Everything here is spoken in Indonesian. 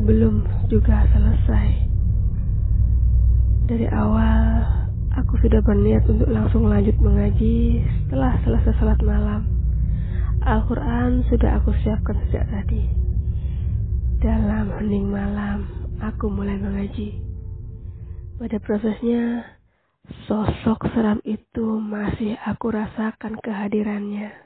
belum juga selesai. Dari awal, aku sudah berniat untuk langsung lanjut mengaji setelah selesai salat malam. Al-Quran sudah aku siapkan sejak tadi. Dalam hening malam, aku mulai mengaji. Pada prosesnya, sosok seram itu masih aku rasakan kehadirannya.